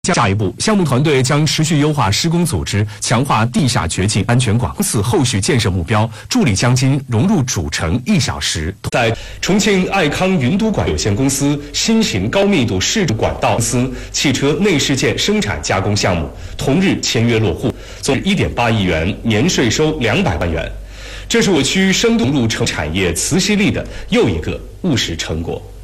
下一步，项目团队将持续优化施工组织，强化地下掘进安全管。此后续建设目标，助力江津融入主城1小时。在重庆爱康云都管有限公司新型高密度市管道公司汽车内饰件生产加工项目，同日签约落户，总值1.8亿元，年税收200万元。这是我区深度融入城产业磁吸力的又一个务实成果。